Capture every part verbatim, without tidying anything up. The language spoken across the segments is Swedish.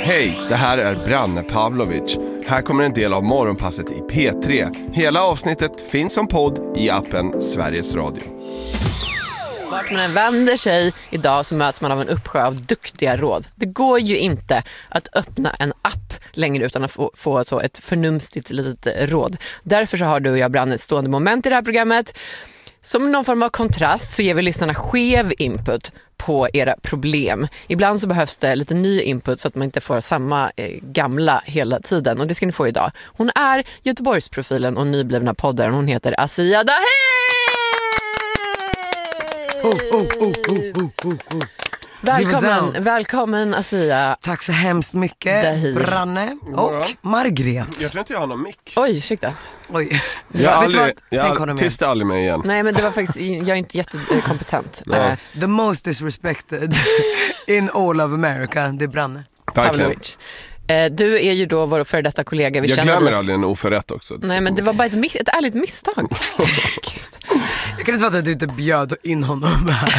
Hej, det här är Branne Pavlovic. Här kommer en del av morgonpasset i P tre. Hela avsnittet finns som podd i appen Sveriges Radio. Vart man än vänder sig idag så möts man av en uppsjö av duktiga råd. Det går ju inte att öppna en app längre utan att få, få så ett förnumstigt litet råd. Därför så har du och jag Branne ett stående moment i det här programmet. Som någon form av kontrast så ger vi lyssnarna skev input på era problem. Ibland så behövs det lite ny input så att man inte får samma eh, gamla hela tiden. Och det ska ni få idag. Hon är Göteborgsprofilen och nyblivna poddaren. Hon heter Asia Dahi! Oh, oh, oh, oh, oh, oh. Välkommen, välkommen Asia. Tack så hemskt mycket, Dahir. Branne och Margret. Jag tror inte jag har någon mick. Oj, ursäkta. Oj. Jag har Vet du aldrig, vad? Sen jag kom de tysta aldrig mig igen. Nej, men det var faktiskt, jag är inte jättekompetent. Nej. Alltså, The most disrespected in all of America, det är Branne. Verkligen. Pavlovic. Eh, Du är ju då vår före detta kollega. Vi Jag känner glömmer lite- aldrig en oförrätt också. Nej, men det var bara ett, miss, ett ärligt misstag. Gud. Jag kan inte fatta att du inte bjöd in honom här.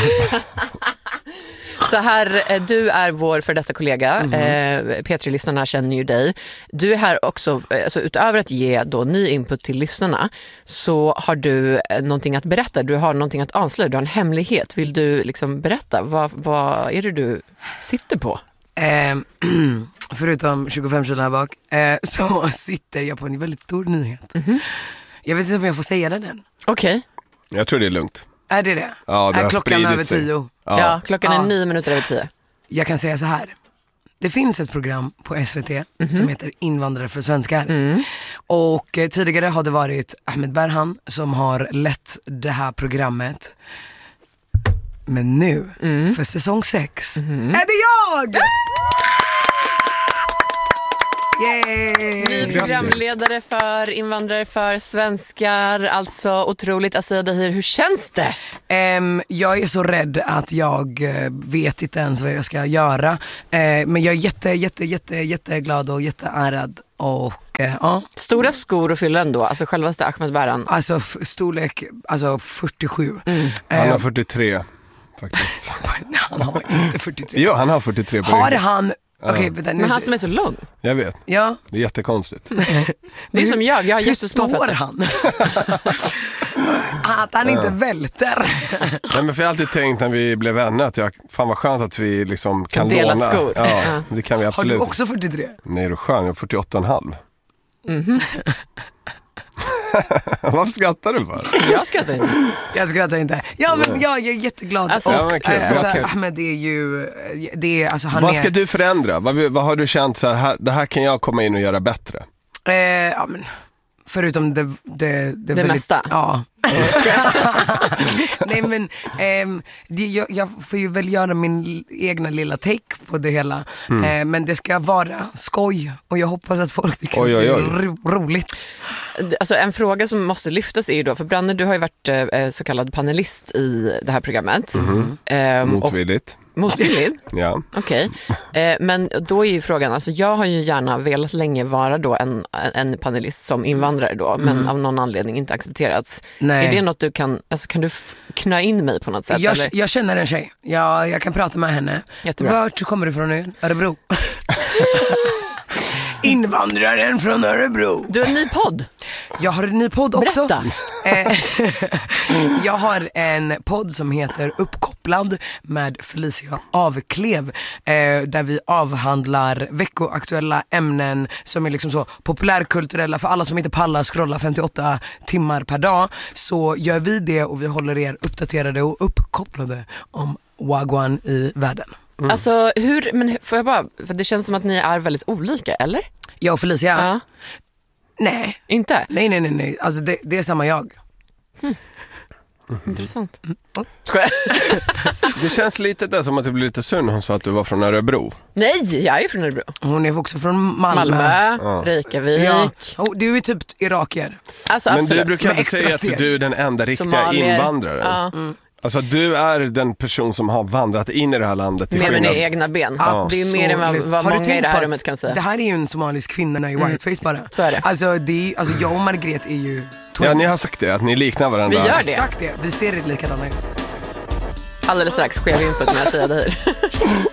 Så här, eh, du är vår för detta kollega. Mm-hmm. eh, P tre-lyssnarna känner ju dig. Du är här också, eh, alltså, utöver att ge då ny input till lyssnarna, så har du eh, någonting att berätta. Du har någonting att avslöja, du har en hemlighet. Vill du liksom berätta? Vad, vad är det du sitter på? Eh, förutom tjugofem kilo här bak eh, så sitter jag på en väldigt stor nyhet. Mm-hmm. Jag vet inte om jag får säga den än. Okej. Jag tror det är lugnt. Är det det? Ja, det är har klockan spridit över sig. tio? Ja. Ja. klockan är Ja. nio minuter över tio. Jag kan säga så här. Det finns ett program på S V T som heter Invandrare för svenskar. Och eh, tidigare har det varit Ahmed Berhan som har lett det här programmet. Men nu, för säsong sex, är det jag! Yay! Ny programledare för invandrare för svenskar. Alltså otroligt. Asia Dahi, hur känns det? Ehm, jag är så rädd att jag eh, vet inte ens vad jag ska göra. Eh, men jag är jätte, jätte, jätte, jätteglad och jätteärad. Och eh, ja, Stora skor och fylla ändå. Alltså självaste Ahmed Berhan. alltså f- storlek alltså fyrtiosju. Han Eh, har fyrtiotre faktiskt. han har inte fyrtiotre. Jo, han har fyrtiotre på Har ryggen. han... Okej, vänta, nu Men han se- som är så lång. Jag vet, Ja, det är jättekonstigt. Det är som jag, jag har hur jättesmå står fötter. han? Att han inte välter. Nej, men för jag har alltid tänkt när vi blev vänner att jag, fan vad skönt att vi liksom kan dela låna. skor. Ja, Ja. det kan vi Har absolut. du också fyrtiotre? Nej, är du skön? Jag är fyrtioåtta och en halv. Varför skrattar du för? Jag skrattar inte. Jag skrattar inte. Ja, men ja, jag är jätteglad. Alltså, och, ja, men kul. eh, alltså, Ja, kul. Ahmed är ju, det är, alltså han Vad är... ska du förändra? Vad, vad har du känt så här, det här kan jag komma in och göra bättre? Eh, ja, men, förutom det, det, det, Det väldigt, mesta. Ja. Nej, men ehm, det, jag, jag får ju väl göra min l- egna lilla take på det hela. Mm. Eh, men det ska vara skoj och jag hoppas att folk tycker Oj, att det är oj, oj. ro, roligt. Alltså en fråga som måste lyftas är ju då, för Branne, du har ju varit eh, så kallad panelist i det här programmet. Ehm, och Motvilligt. motvillig. Ja. Okej, eh, men då är ju frågan, alltså jag har ju gärna velat länge vara då en, en panelist som invandrare då, men av någon anledning inte accepterats. Nej. Är det något du kan, alltså kan du f- knö in mig på något sätt? Jag, eller? jag känner en tjej, jag, jag kan prata med henne. Jättebra. Vart kommer du från nu? Örebro. Invandraren från Örebro. Du har en ny podd. Jag har en ny podd också. Berätta. Eh, jag har en podd som heter Uppkopplad med Felicia Avklev, eh, där vi avhandlar veckoaktuella ämnen som är liksom så populärkulturella för alla som inte pallar scrolla femtioåtta timmar per dag. Så gör vi det och vi håller er uppdaterade och uppkopplade om wagwan i världen. Mm. Alltså hur, men får jag bara, för det känns som att ni är väldigt olika, eller? Jag och Felicia? Ja. Nej. Inte? Nej, nej, nej, nej. Alltså det, det är samma jag. Intressant. Skojar. Det känns lite där som att du blev lite sur när hon sa att du var från Örebro. Nej, jag är från Örebro. Hon är också från Malmö. Malmö, Reykjavik. Ja. Oh, du är typ irakier. Alltså Men absolut. du brukar Med inte extra säga att steg. du är den enda riktiga Somalier. invandraren. Ja. Alltså du är den person som har vandrat in i det här landet. till Med mina skillnad- egna ben. Ja. Det är mer än vad, Absolut. vad Har du många i tänkt det på här att rummet kan säga. Det här är ju en somalisk kvinna i whiteface bara. Så är det. Alltså, det är, alltså jag och Margret är ju twins. Ja, ni har sagt det, att ni liknar varandra. Vi gör det. Exakt det. Vi ser likadana ut. Alldeles strax sker vi input med Asia Dahi.